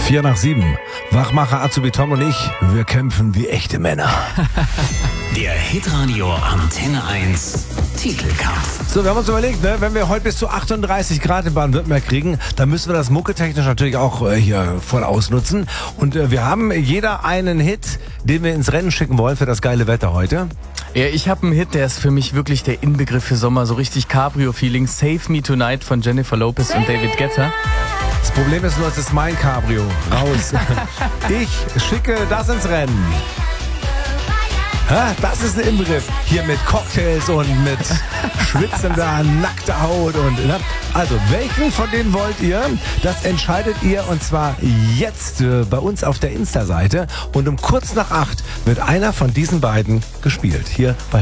7:04. Wachmacher Azubi Tom und ich, wir kämpfen wie echte Männer. Der Hitradio Antenne 1 Titelkampf. So, wir haben uns überlegt, ne, wenn wir heute bis zu 38 Grad in Baden-Württemberg kriegen, dann müssen wir das mucketechnisch natürlich auch hier voll ausnutzen. Und wir haben jeder einen Hit, den wir ins Rennen schicken wollen für das geile Wetter heute. Ja, ich habe einen Hit, der ist für mich wirklich der Inbegriff für Sommer, so richtig Cabrio-Feeling. Save Me Tonight von Jennifer Lopez und David Guetta. Das Problem ist nur, es ist mein Cabrio. Raus. Ich schicke das ins Rennen. Das ist ein Inbegriff. Hier mit Cocktails und mit schwitzender, nackter Haut. Also, welchen von denen wollt ihr? Das entscheidet ihr und zwar jetzt bei uns auf der Insta-Seite. Und um kurz nach 8 wird einer von diesen beiden gespielt. Hier bei